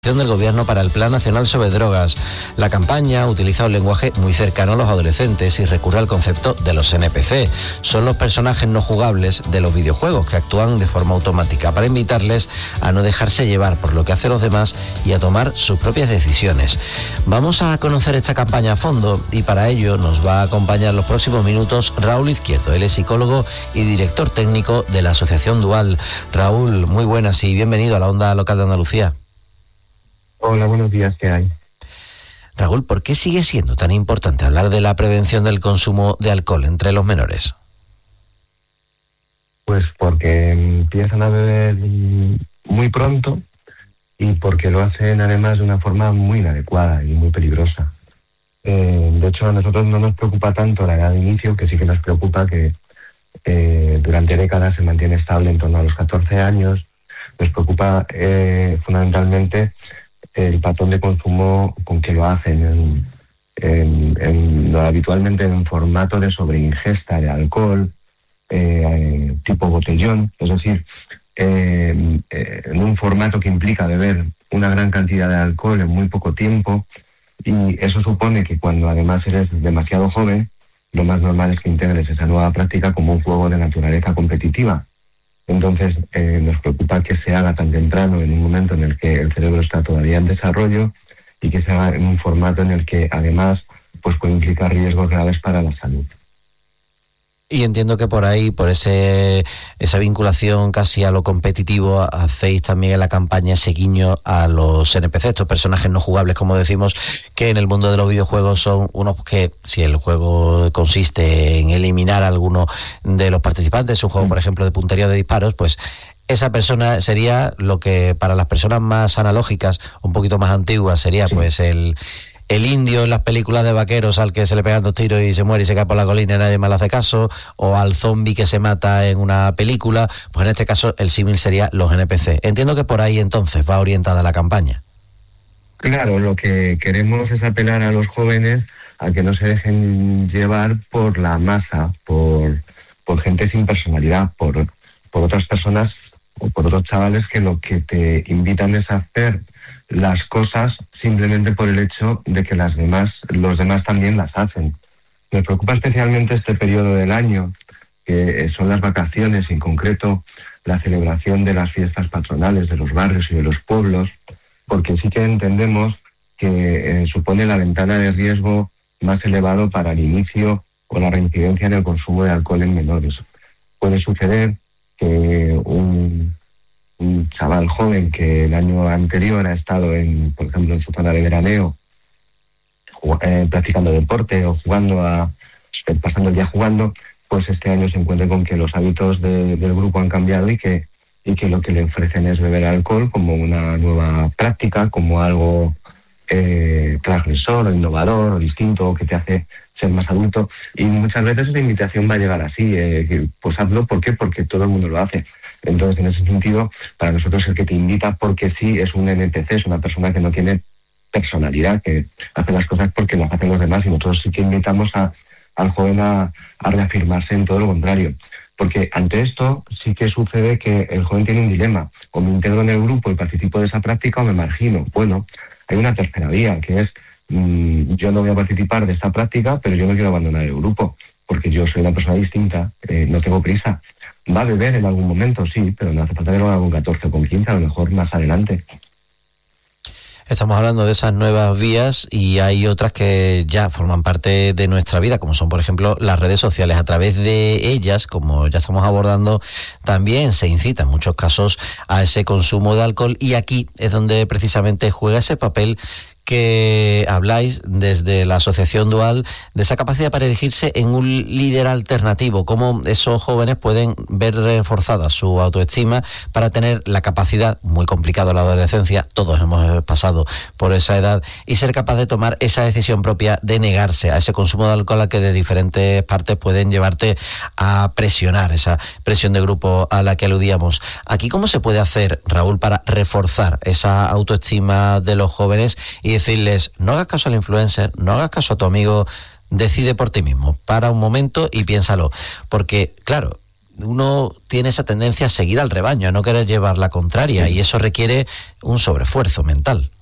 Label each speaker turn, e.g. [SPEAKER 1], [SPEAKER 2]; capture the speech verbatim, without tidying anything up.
[SPEAKER 1] Del Gobierno para el Plan Nacional sobre Drogas. La campaña utiliza un lenguaje muy cercano a los adolescentes y recurre al concepto de los N P C. Son los personajes no jugables de los videojuegos que actúan de forma automática para invitarles a no dejarse llevar por lo que hacen los demás y a tomar sus propias decisiones. Vamos a conocer esta campaña a fondo y para ello nos va a acompañar en los próximos minutos Raúl Izquierdo. Él es psicólogo y director técnico de la Asociación Dual. Raúl, muy buenas y bienvenido a la Onda Local de Andalucía.
[SPEAKER 2] Hola, buenos días, ¿qué hay?
[SPEAKER 1] Raúl, ¿por qué sigue siendo tan importante hablar de la prevención del consumo de alcohol entre los menores?
[SPEAKER 2] Pues porque empiezan a beber muy pronto y porque lo hacen además de una forma muy inadecuada y muy peligrosa. Eh, de hecho, a nosotros no nos preocupa tanto la edad de inicio, que sí que nos preocupa que eh, durante décadas se mantiene estable en torno a los catorce años. Nos preocupa eh, fundamentalmente el patrón de consumo con que lo hacen, en, en, en, habitualmente en un formato de sobreingesta de alcohol, eh, tipo botellón, es decir, eh, eh, en un formato que implica beber una gran cantidad de alcohol en muy poco tiempo, y eso supone que cuando además eres demasiado joven, lo más normal es que integres esa nueva práctica como un juego de naturaleza competitiva. Entonces eh, nos preocupa que se haga tan temprano, en un momento en el que el cerebro está todavía en desarrollo, y que se haga en un formato en el que además pues puede implicar riesgos graves para la salud.
[SPEAKER 1] Y entiendo que por ahí, por ese esa vinculación casi a lo competitivo, hacéis también en la campaña ese guiño a los N P C, estos personajes no jugables, como decimos, que en el mundo de los videojuegos son unos que, si el juego consiste en eliminar a alguno de los participantes, un juego, por ejemplo, de puntería de disparos, pues esa persona sería lo que para las personas más analógicas, un poquito más antiguas, sería sí. pues el... el indio en las películas de vaqueros al que se le pegan dos tiros y se muere y se cae por la colina y nadie más le hace caso, o al zombie que se mata en una película, pues en este caso el símil sería los N P C. Entiendo que por ahí entonces va orientada la campaña.
[SPEAKER 2] Claro, lo que queremos es apelar a los jóvenes a que no se dejen llevar por la masa, por, por gente sin personalidad, por, por otras personas o por otros chavales que lo que te invitan es a hacer las cosas simplemente por el hecho de que las demás, los demás también las hacen. Me preocupa especialmente este periodo del año, que son las vacaciones, y en concreto la celebración de las fiestas patronales de los barrios y de los pueblos, porque sí que entendemos que eh, supone la ventana de riesgo más elevado para el inicio o la reincidencia en el consumo de alcohol en menores. Puede suceder que un un chaval joven que el año anterior ha estado, en, por ejemplo, en su zona de veraneo, eh, practicando deporte o jugando, a, pasando el día jugando, pues este año se encuentra con que los hábitos de, del grupo han cambiado y que, y que lo que le ofrecen es beber alcohol como una nueva práctica, como algo eh, transgresor o innovador o distinto, o que te hace ser más adulto. Y muchas veces esa invitación va a llegar así, eh, que, pues hazlo, ¿por qué? Porque todo el mundo lo hace. Entonces, en ese sentido, para nosotros el que te invita porque sí es un N P C, es una persona que no tiene personalidad, que hace las cosas porque las hacen los demás, y nosotros sí que invitamos a, al joven a, a reafirmarse en todo lo contrario. Porque ante esto sí que sucede que el joven tiene un dilema: o me integro en el grupo y participo de esa práctica o me margino. Bueno, hay una tercera vía, que es mmm, yo no voy a participar de esta práctica, pero yo no quiero abandonar el grupo, porque yo soy una persona distinta, eh, no tengo prisa. Va a beber en algún momento, sí, pero no hace falta que lo haga con catorce o con quince, a lo mejor más adelante.
[SPEAKER 1] Estamos hablando de esas nuevas vías y hay otras que ya forman parte de nuestra vida, como son, por ejemplo, las redes sociales. A través de ellas, como ya estamos abordando, también se incita en muchos casos a ese consumo de alcohol, y aquí es donde precisamente juega ese papel que habláis desde la Asociación Dual, de esa capacidad para erigirse en un líder alternativo, cómo esos jóvenes pueden ver reforzada su autoestima para tener la capacidad, muy complicado la adolescencia, todos hemos pasado por esa edad, y ser capaz de tomar esa decisión propia de negarse a ese consumo de alcohol, a que de diferentes partes pueden llevarte a presionar, esa presión de grupo a la que aludíamos. Aquí, ¿cómo se puede hacer, Raúl, para reforzar esa autoestima de los jóvenes y decirles, no hagas caso al influencer, no hagas caso a tu amigo, decide por ti mismo, para un momento y piénsalo? Porque, claro, uno tiene esa tendencia a seguir al rebaño, a no querer llevar la contraria, y eso requiere un sobreesfuerzo mental.